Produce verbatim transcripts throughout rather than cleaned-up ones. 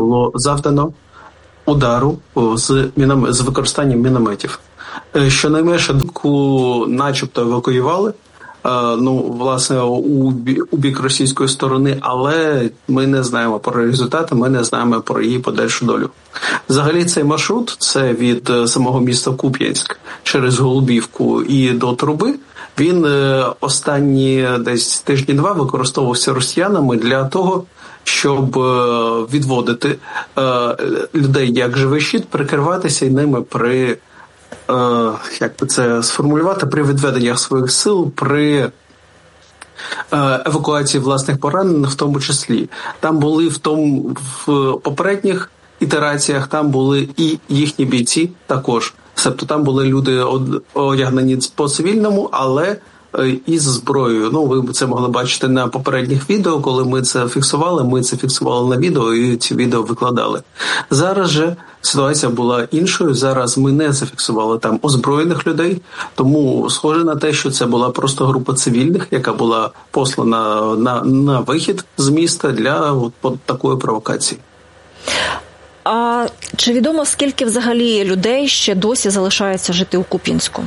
було завдано удару з, міном... з використанням мінометів. Щонайменше думку начебто евакуювали, ну, власне, у, у бік російської сторони, але ми не знаємо про результати, ми не знаємо про її подальшу долю. Взагалі цей маршрут, це від самого міста Куп'янськ через Голубівку і до Труби, він останні десь тижні-два використовувався росіянами для того, щоб відводити людей як живий щит, прикриватися ними при, як би це сформулювати, при відведеннях своїх сил, при евакуації власних поранених в тому числі. Там були в тому в попередніх ітераціях, там були і їхні бійці також. Тобто там були люди одягнені по-цивільному, але із зброєю. Ну, ви це могли бачити на попередніх відео, коли ми це фіксували, ми це фіксували на відео і ці відео викладали. Зараз же ситуація була іншою, зараз ми не зафіксували там озброєних людей, тому схоже на те, що це була просто група цивільних, яка була послана на, на вихід з міста для от, от такої провокації. А чи відомо, скільки взагалі людей ще досі залишається жити у Куп'янську?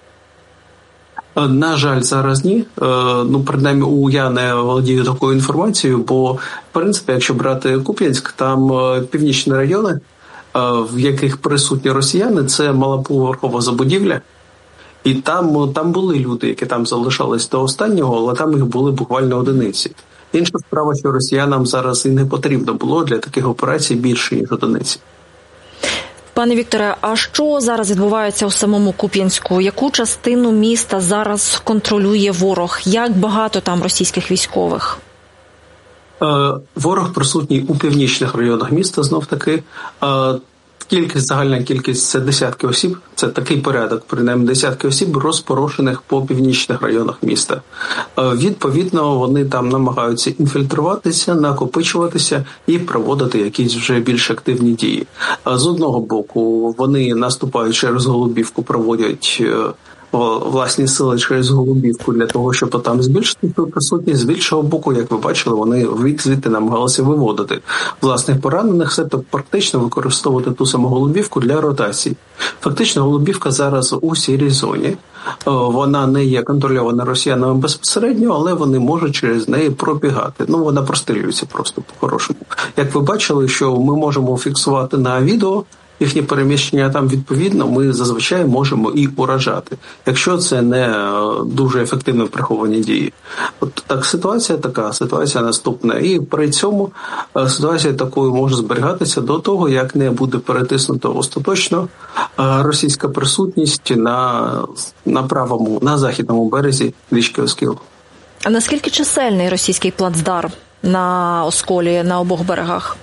На жаль, зараз ні. Ну, принаймні, я не володію такою інформацією, бо, в принципі, якщо брати Куп'янськ, там північні райони, в яких присутні росіяни, це малоповерхова забудівля. І там, там були люди, які там залишались до останнього, але там їх були буквально одиниці. Інша справа, що росіянам зараз і не потрібно було для таких операцій більше, ніж одиниці. Пане Вікторе, а що зараз відбувається у самому Куп'янську? Яку частину міста зараз контролює ворог? Як багато там російських військових? Е, ворог присутній у північних районах міста, знов-таки. Е, кількість, загальна кількість – це десятки осіб. Це такий порядок, принаймні десятки осіб, розпорошених по північних районах міста. Е, відповідно, вони там намагаються інфільтруватися, накопичуватися і проводити якісь вже більш активні дії. Е, з одного боку, вони наступають через Голубівку, проводять е, власні сили через Голубівку для того, щоб там збільшити свою присутність. З іншого боку, як ви бачили, вони звідти намагалися виводити власних поранених, себто практично використовувати ту саму Голубівку для ротації. Фактично, Голубівка зараз у сірій зоні. Вона не є контрольована росіянами безпосередньо, але вони можуть через неї пробігати. Ну, вона прострілюється просто по-хорошому. Як ви бачили, що ми можемо фіксувати на відео їхнє переміщення, там, відповідно, ми зазвичай можемо і уражати, якщо це не дуже ефективно приховані дії. От так ситуація така, ситуація наступна. І при цьому ситуація такою може зберігатися до того, як не буде перетиснуто остаточно російська присутність на, на правому, на західному березі річки Оскіл. А наскільки чисельний російський плацдарм на Осколі, на обох берегах?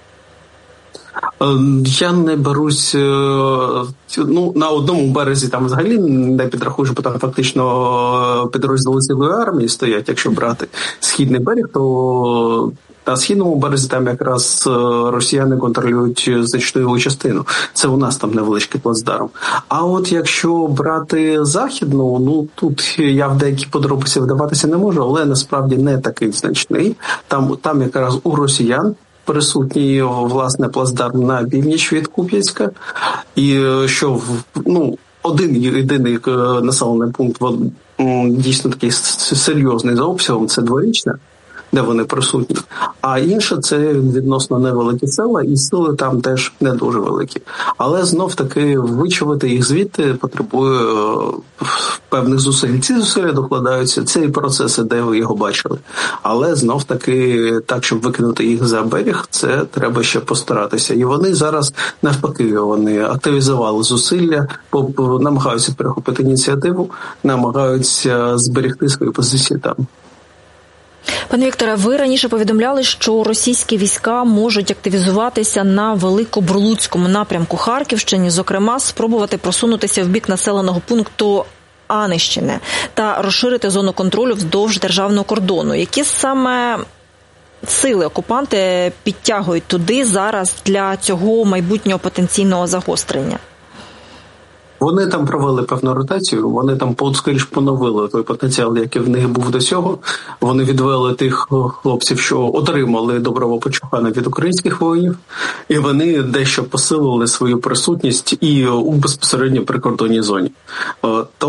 Я не берусь, ну, на одному березі там взагалі не підрахуєш, бо там фактично підрозділи цілої армії стоять. Якщо брати східний берег, то на східному березі там якраз росіяни контролюють значну його частину. Це у нас там невеличкий плацдарм. А от якщо брати західну, ну тут я в деякі подробиці вдаватися не можу, але насправді не такий значний. Там, там якраз у росіян присутній, власне, плацдарм на північ від Куп'янська, і що, ну, один єдиний населений пункт, дійсно такий серйозний за обсягом, це Дворічне, де вони присутні, а інше – це відносно невеликі села, і сили там теж не дуже великі. Але знов-таки вичавити їх звідти потребує певних зусиль. Ці зусилля докладаються, цей процес іде, ви його бачили. Але знов-таки так, щоб викинути їх за берег, це треба ще постаратися. І вони зараз, навпаки, вони активізували зусилля, намагаються перехопити ініціативу, намагаються зберегти свої позиції там. Пане Вікторе, ви раніше повідомляли, що російські війська можуть активізуватися на Великобурлуцькому напрямку Харківщини, зокрема, спробувати просунутися в бік населеного пункту Анищине та розширити зону контролю вздовж державного кордону. Які саме сили окупанти підтягують туди зараз для цього майбутнього потенційного загострення? Вони там провели певну ротацію, вони там скоріш поновили той потенціал, який в них був до цього. Вони відвели тих хлопців, що отримали доброго почухана від українських воїнів, і вони дещо посилили свою присутність і у безпосередньо прикордонній зоні.